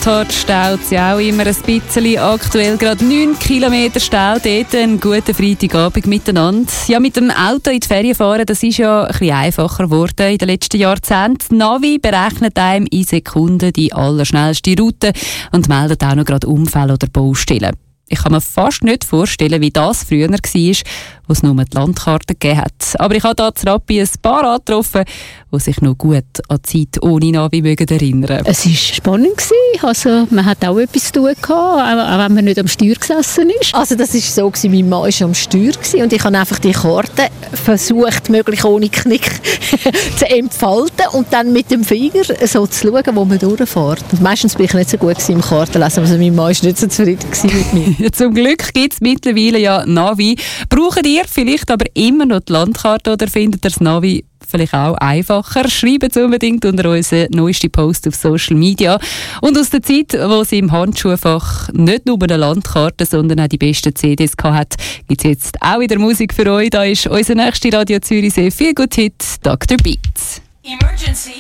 Gotthard staut es ja auch immer ein bisschen. Aktuell gerade 9 Kilometer Stau dort. Einen guten Freitagabend miteinander. Ja, mit dem Auto in die Ferien fahren, das ist ja ein bisschen einfacher geworden in den letzten Jahrzehnten. Navi berechnet einem in Sekunden die allerschnellste Route und meldet auch noch gerade Unfälle oder Baustellen. Ich kann mir fast nicht vorstellen, wie das früher war, wo es nur die Landkarte gegeben hat. Aber ich habe hier zu Rappi ein paar angetroffen, die sich noch gut an die Zeit ohne Navi erinnern. Es war spannend. Also, man hat auch etwas zu tun gehabt, auch wenn man nicht am Steuer gesessen ist. Also das war so, mein Mann war am Steuer und ich habe einfach die Karte versucht, möglichst ohne Knick zu entfalten und dann mit dem Finger so zu schauen, wo man durchfährt. Und meistens bin ich nicht so gut im Kartenlesen, also mein Mann war nicht so zufrieden mit mir. Zum Glück gibt es mittlerweile ja Navi. Braucht ihr vielleicht aber immer noch die Landkarte oder findet ihr das Navi vielleicht auch einfacher? Schreibt es unbedingt unter unseren neuesten Post auf Social Media. Und aus der Zeit, wo sie im Handschuhfach nicht nur eine Landkarte, sondern auch die besten CDs hatte, gibt es jetzt auch wieder Musik für euch. Da ist unser nächster Radio Zürichsee viel gut Hit, Dr. Beats. Emergency!